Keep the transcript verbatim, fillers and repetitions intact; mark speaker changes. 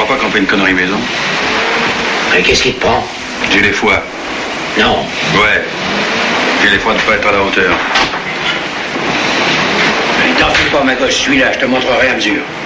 Speaker 1: crois pas qu'on fait une connerie maison.
Speaker 2: Mais qu'est-ce qui te prend?
Speaker 1: J'ai les foies.
Speaker 2: Non.
Speaker 1: Ouais. J'ai les foies de pas être à la hauteur.
Speaker 2: T'en fais pas, ma gosse, je suis là, je te montrerai à mesure.